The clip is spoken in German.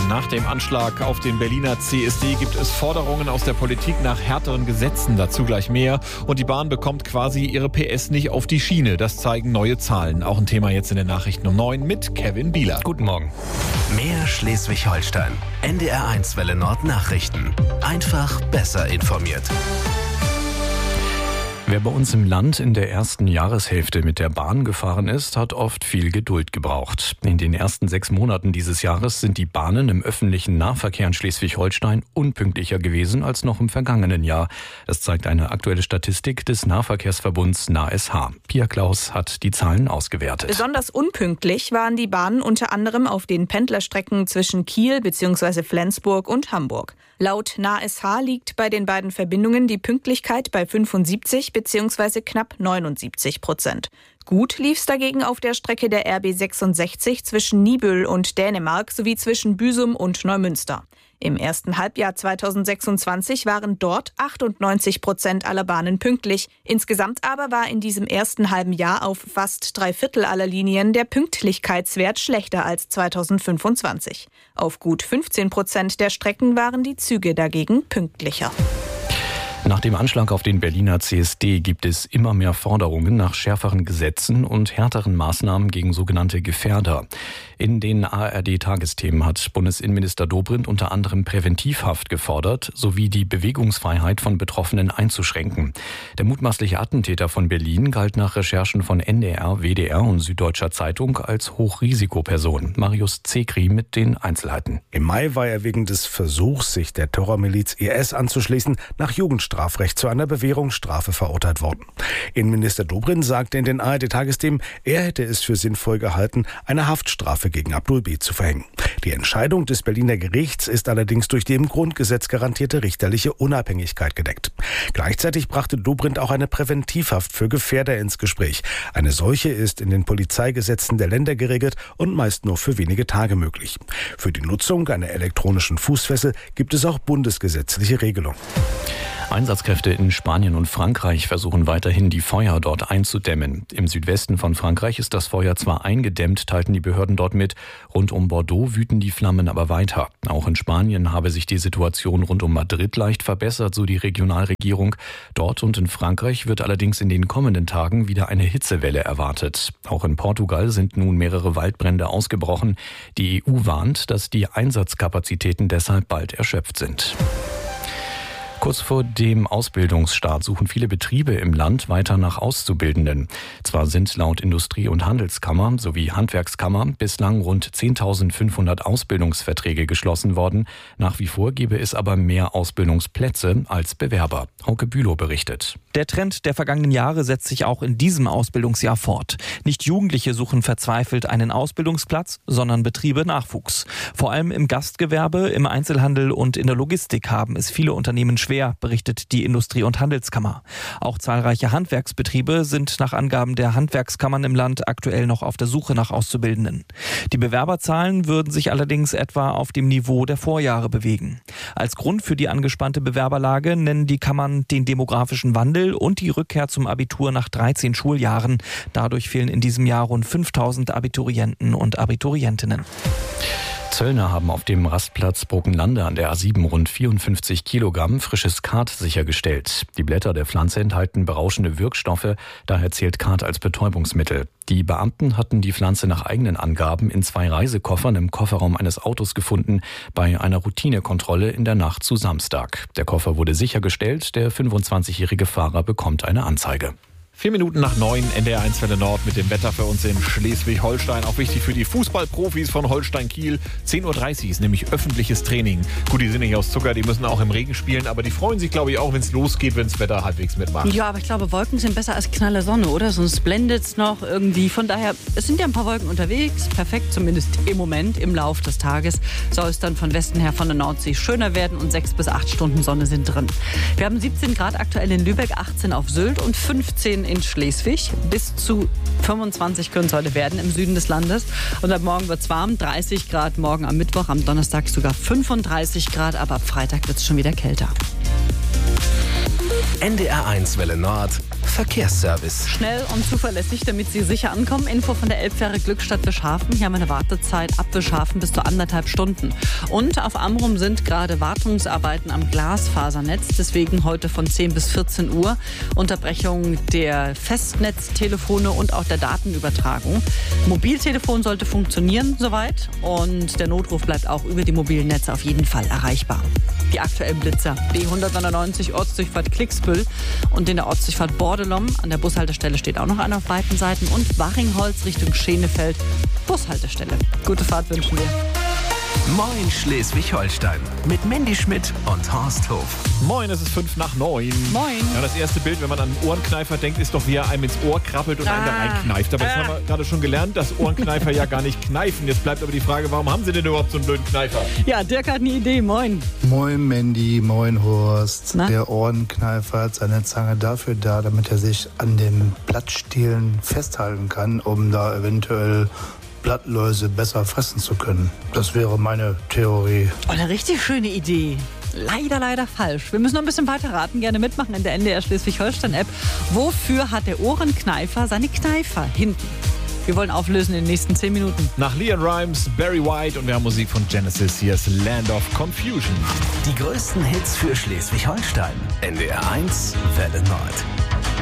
Nach dem Anschlag auf den Berliner CSD gibt es Forderungen aus der Politik nach härteren Gesetzen. Dazu gleich mehr. Und die Bahn bekommt quasi ihre PS nicht auf die Schiene. Das zeigen neue Zahlen. Auch ein Thema jetzt in den Nachrichten um 9 mit Kevin Bieler. Guten Morgen. Mehr Schleswig-Holstein. NDR1 Welle Nord Nachrichten. Einfach besser informiert. Wer bei uns im Land in der ersten Jahreshälfte mit der Bahn gefahren ist, hat oft viel Geduld gebraucht. In den ersten 6 Monaten dieses Jahres sind die Bahnen im öffentlichen Nahverkehr in Schleswig-Holstein unpünktlicher gewesen als noch im vergangenen Jahr. Das zeigt eine aktuelle Statistik des Nahverkehrsverbunds NASH. Pia Klaus hat die Zahlen ausgewertet. Besonders unpünktlich waren die Bahnen unter anderem auf den Pendlerstrecken zwischen Kiel bzw. Flensburg und Hamburg. Laut NASH liegt bei den beiden Verbindungen die Pünktlichkeit bei 75 bzw. knapp 79%. Gut lief es dagegen auf der Strecke der RB 66 zwischen Niebüll und Dänemark sowie zwischen Büsum und Neumünster. Im ersten Halbjahr 2026 waren dort 98% aller Bahnen pünktlich. Insgesamt aber war in diesem ersten halben Jahr auf fast 3/4 aller Linien der Pünktlichkeitswert schlechter als 2025. Auf gut 15% der Strecken waren die Züge dagegen pünktlicher. Nach dem Anschlag auf den Berliner CSD gibt es immer mehr Forderungen nach schärferen Gesetzen und härteren Maßnahmen gegen sogenannte Gefährder. In den ARD-Tagesthemen hat Bundesinnenminister Dobrindt unter anderem Präventivhaft gefordert, sowie die Bewegungsfreiheit von Betroffenen einzuschränken. Der mutmaßliche Attentäter von Berlin galt nach Recherchen von NDR, WDR und Süddeutscher Zeitung als Hochrisikoperson. Marius Zekri mit den Einzelheiten. Im Mai war er wegen des Versuchs, sich der Terrormiliz IS anzuschließen, nach Jugendstrafrecht zu einer Bewährungsstrafe verurteilt worden. Innenminister Dobrindt sagte in den ARD-Tagesthemen, er hätte es für sinnvoll gehalten, eine Haftstrafe gegen Abdul B. zu verhängen. Die Entscheidung des Berliner Gerichts ist allerdings durch die im Grundgesetz garantierte richterliche Unabhängigkeit gedeckt. Gleichzeitig brachte Dobrindt auch eine Präventivhaft für Gefährder ins Gespräch. Eine solche ist in den Polizeigesetzen der Länder geregelt und meist nur für wenige Tage möglich. Für die Nutzung einer elektronischen Fußfessel gibt es auch bundesgesetzliche Regelungen. Einsatzkräfte in Spanien und Frankreich versuchen weiterhin, die Feuer dort einzudämmen. Im Südwesten von Frankreich ist das Feuer zwar eingedämmt, teilten die Behörden dort mit. Rund um Bordeaux wüten die Flammen aber weiter. Auch in Spanien habe sich die Situation rund um Madrid leicht verbessert, so die Regionalregierung. Dort und in Frankreich wird allerdings in den kommenden Tagen wieder eine Hitzewelle erwartet. Auch in Portugal sind nun mehrere Waldbrände ausgebrochen. Die EU warnt, dass die Einsatzkapazitäten deshalb bald erschöpft sind. Kurz vor dem Ausbildungsstart suchen viele Betriebe im Land weiter nach Auszubildenden. Zwar sind laut Industrie- und Handelskammer sowie Handwerkskammer bislang rund 10.500 Ausbildungsverträge geschlossen worden. Nach wie vor gebe es aber mehr Ausbildungsplätze als Bewerber. Hauke Bülow berichtet. Der Trend der vergangenen Jahre setzt sich auch in diesem Ausbildungsjahr fort. Nicht Jugendliche suchen verzweifelt einen Ausbildungsplatz, sondern Betriebe Nachwuchs. Vor allem im Gastgewerbe, im Einzelhandel und in der Logistik haben es viele Unternehmen schwer, berichtet die Industrie- und Handelskammer. Auch zahlreiche Handwerksbetriebe sind nach Angaben der Handwerkskammern im Land aktuell noch auf der Suche nach Auszubildenden. Die Bewerberzahlen würden sich allerdings etwa auf dem Niveau der Vorjahre bewegen. Als Grund für die angespannte Bewerberlage nennen die Kammern den demografischen Wandel und die Rückkehr zum Abitur nach 13 Schuljahren. Dadurch fehlen in diesem Jahr rund 5.000 Abiturienten und Abiturientinnen. Zöllner haben auf dem Rastplatz Bruckenlande an der A7 rund 54 Kilogramm frisches Khat sichergestellt. Die Blätter der Pflanze enthalten berauschende Wirkstoffe, daher zählt Khat als Betäubungsmittel. Die Beamten hatten die Pflanze nach eigenen Angaben in 2 Reisekoffern im Kofferraum eines Autos gefunden, bei einer Routinekontrolle in der Nacht zu Samstag. Der Koffer wurde sichergestellt, der 25-jährige Fahrer bekommt eine Anzeige. 4 Minuten nach 9, NDR1 Welle Nord mit dem Wetter für uns in Schleswig-Holstein. Auch wichtig für die Fußballprofis von Holstein Kiel. 10.30 Uhr ist nämlich öffentliches Training. Gut, die sind nicht aus Zucker, die müssen auch im Regen spielen, aber die freuen sich, glaube ich, auch, wenn es losgeht, wenn das Wetter halbwegs mitmacht. Ja, aber ich glaube, Wolken sind besser als knalle Sonne, oder? Sonst blendet es noch irgendwie. Von daher, es sind ja ein paar Wolken unterwegs. Perfekt, zumindest im Moment, im Lauf des Tages. Soll es dann von Westen her von der Nordsee schöner werden und 6 bis 8 Stunden Sonne sind drin. Wir haben 17 Grad aktuell in Lübeck, 18 auf Sylt und 15 in Schleswig. Bis zu 25 können es heute werden im Süden des Landes. Und ab morgen wird es warm, 30 Grad morgen am Mittwoch, am Donnerstag sogar 35 Grad, aber ab Freitag wird es schon wieder kälter. NDR1 Welle Nord, Verkehrsservice. Schnell und zuverlässig, damit Sie sicher ankommen. Info von der Elbfähre Glückstadt-Wischhafen. Hier haben wir eine Wartezeit ab Wischhafen bis zu 1,5 Stunden. Und auf Amrum sind gerade Wartungsarbeiten am Glasfasernetz. Deswegen heute von 10 bis 14 Uhr. Unterbrechung der Festnetztelefone und auch der Datenübertragung. Mobiltelefon sollte funktionieren soweit. Und der Notruf bleibt auch über die mobilen Netze auf jeden Fall erreichbar. Die aktuellen Blitzer. B199 Ortsdurchfahrt Klicksbüll und in der Ortsdurchfahrt Bordelom. An der Bushaltestelle steht auch noch einer auf beiden Seiten. Und Wachingholz Richtung Schenefeld. Bushaltestelle. Gute Fahrt wünschen wir. Moin Schleswig-Holstein mit Mandy Schmidt und Horst Hof. Moin, es ist 8:55. Moin. Ja, das erste Bild, wenn man an einen Ohrenkneifer denkt, ist doch, wie er einem ins Ohr krabbelt und einen da reinkneift. Aber jetzt haben wir gerade schon gelernt, dass Ohrenkneifer ja gar nicht kneifen. Jetzt bleibt aber die Frage, warum haben sie denn überhaupt so einen blöden Kneifer? Ja, Dirk hat eine Idee. Moin. Moin Mandy, moin Horst. Na? Der Ohrenkneifer hat seine Zange dafür da, damit er sich an den Blattstielen festhalten kann, um da eventuell Blattläuse besser fressen zu können. Das wäre meine Theorie. Oh, eine richtig schöne Idee. Leider falsch. Wir müssen noch ein bisschen weiter raten. Gerne mitmachen in der NDR Schleswig-Holstein-App. Wofür hat der Ohrenkneifer seine Kneifer hinten? Wir wollen auflösen in den nächsten 10 Minuten. Nach Leon Rimes, Barry White und wir haben Musik von Genesis. Hier ist Land of Confusion. Die größten Hits für Schleswig-Holstein. NDR 1 Welle Nord.